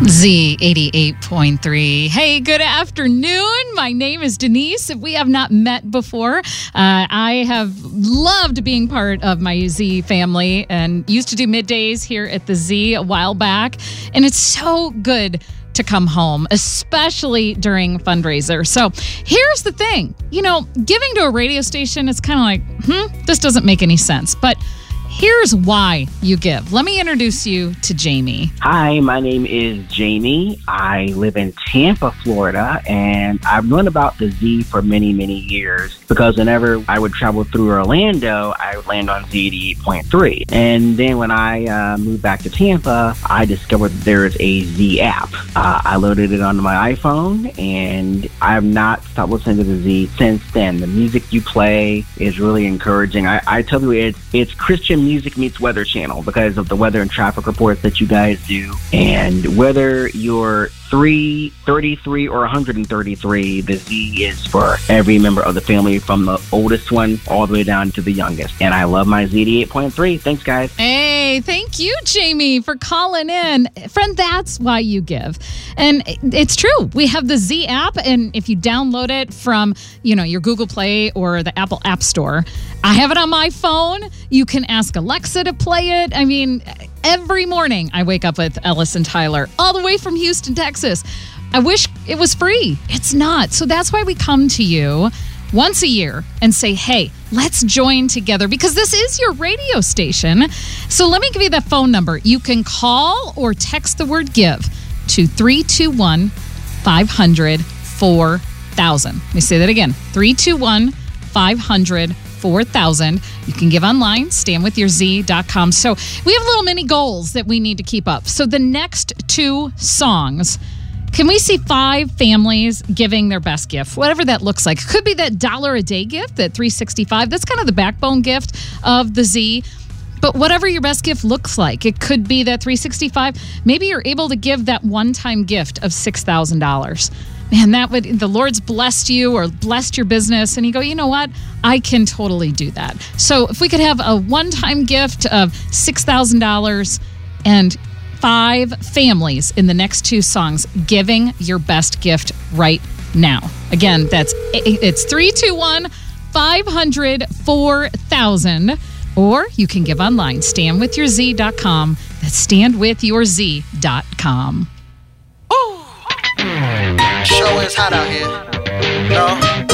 Z 88.3. Hey, good afternoon. My name is Denise. If we have not met before, I have loved being part of my Z family and used to do middays here at the Z a while back. And it's so good to come home, especially during fundraiser. So here's the thing. Giving to a radio station is kind of like, this doesn't make any sense. But here's why you give. Let me introduce you to Jamie. Hi, my name is Jamie. I live in Tampa, Florida, and I've known about the Z for many, many years because whenever I would travel through Orlando, I would land on Z 88.3. And then when I moved back to Tampa, I discovered that there is a Z app. I loaded it onto my iPhone, and I have not stopped listening to the Z since then. The music you play is really encouraging. I tell you, it's Christian music meets Weather Channel because of the weather and traffic reports that you guys do. And whether you're 33 or 133, the Z is for every member of the family, from the oldest one all the way down to the youngest. And I love my Z 88.3. Thanks, guys. Hey, thank you, Jamie, for calling in. Friend, that's why you give. And it's true. We have the Z app, and if you download it from, your Google Play or the Apple App Store, I have it on my phone. You can ask Alexa to play it. I mean, every morning I wake up with Ellis and Tyler all the way from Houston, Texas. I wish it was free. It's not. So that's why we come to you once a year and say, hey, let's join together because this is your radio station. So let me give you that phone number. You can call or text the word give to 321-500-4000. Let me say that again. 321-500-4000. You can give online, standwithyourz.com. So we have little mini goals that we need to keep up. So the next two songs, can we see 5 families giving their best gift, whatever that looks like? It could be that $1 a day gift, that $365. That's kind of the backbone gift of the Z. But whatever your best gift looks like, it could be that $365. Maybe you're able to give that one-time gift of $6,000. Man, the Lord's blessed you or blessed your business, and you go, you know what? I can totally do that. So if we could have a one-time gift of $6,000 and 5 families in the next 2 songs giving your best gift right now. Again, it's 321-500-4000, or you can give online, standwithyourz.com. That's standwithyourz.com. Show is hot out here.